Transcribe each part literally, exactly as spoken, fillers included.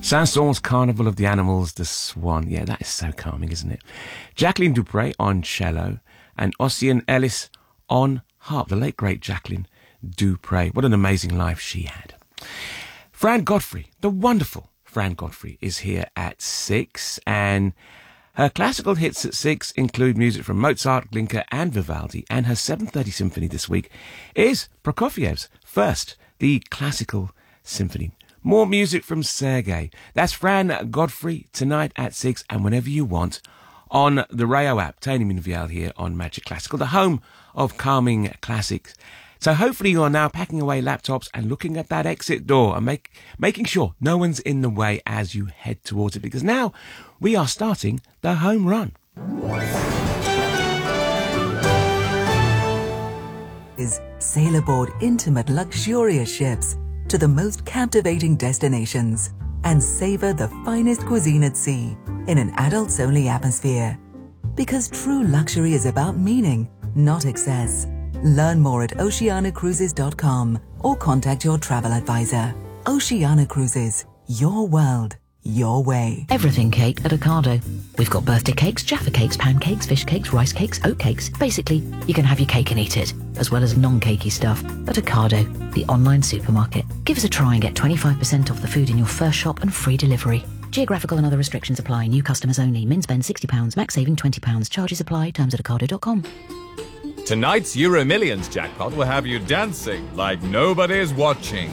Saint-Saëns Carnival of the Animals, The Swan. Yeah, that is so calming, isn't it? Jacqueline du Pré on cello and Ossian Ellis on harp. The late, great Jacqueline du Pré. What an amazing life she had. Fran Godfrey, the wonderful Fran Godfrey, is here at six, and her classical hits at six include music from Mozart, Glinka and Vivaldi, and her seven thirty symphony this week is Prokofiev's First, the Classical Symphony. More music from Sergei. That's Fran Godfrey tonight at six and whenever you want on the Rayo app. Tony Minvial here on Magic Classical, the home of calming classics. So hopefully you are now packing away laptops and looking at that exit door and make, making sure no one's in the way as you head towards it, because now we are starting the home run. Is sail aboard intimate, luxurious ships to the most captivating destinations and savor the finest cuisine at sea in an adults-only atmosphere. Because true luxury is about meaning, not excess. Learn more at oceana cruises dot com or contact your travel advisor. Oceana Cruises, your world, your way. Everything cake at Ocado. We've got birthday cakes, Jaffa cakes, pancakes, fish cakes, rice cakes, oat cakes. Basically, you can have your cake and eat it, as well as non-cakey stuff at Ocado, the online supermarket. Give us a try and get twenty-five percent off the food in your first shop and free delivery. Geographical and other restrictions apply. New customers only. Min spend sixty pounds, max saving twenty pounds. Charges apply. Terms at ocado dot com. Tonight's Euro Millions jackpot will have you dancing like nobody's watching.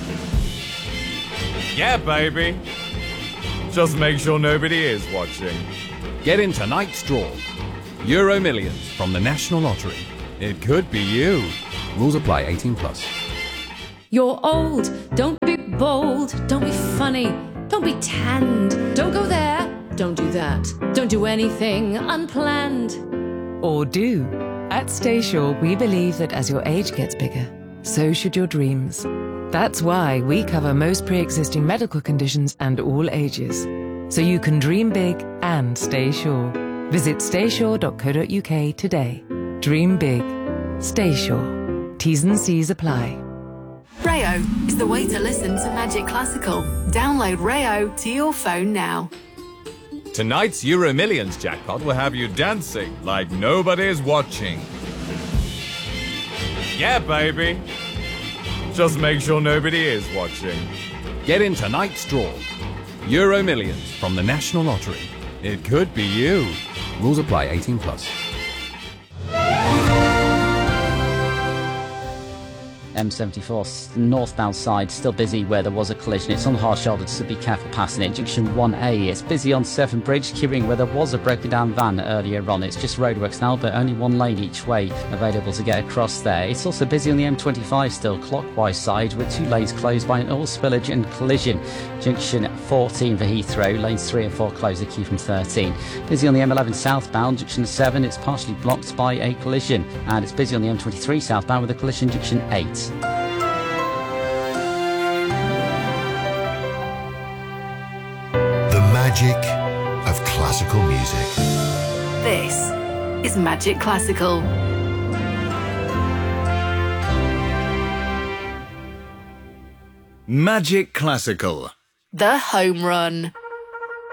Yeah, baby. Just make sure nobody is watching. Get in tonight's draw. Euro Millions from the National Lottery. It could be you. Rules apply. eighteen plus. You're old. Don't be bold. Don't be funny. Don't be tanned. Don't go there. Don't do that. Don't do anything unplanned. Or do. At Staysure, we believe that as your age gets bigger, so should your dreams. That's why we cover most pre-existing medical conditions and all ages. So you can dream big and stay sure. Visit staysure dot co dot uk today. Dream big. Stay sure. T's and C's apply. Rayo is the way to listen to Magic Classical. Download Rayo to your phone now. Tonight's Euro Millions jackpot will have you dancing like nobody's watching. Yeah, baby. Just make sure nobody is watching. Get in tonight's draw. Euro Millions from the National Lottery. It could be you. Rules apply. eighteen plus. M seventy-four northbound side still busy where there was a collision. It's on hard shoulder, so be careful passing it. Junction one A, it's busy on Severn Bridge, queuing where there was a broken down van earlier on. It's just roadworks now, but only one lane each way available to get across there. It's also busy on the M twenty-five still, clockwise side, with two lanes closed by an oil spillage and collision. Junction fourteen for Heathrow, lanes three and four close, the queue from thirteen. Busy on the M eleven southbound, junction seven, it's partially blocked by a collision. And it's busy on the M twenty-three southbound with a collision, junction eight. The magic of classical music. This is Magic Classical. Magic Classical. The Home Run.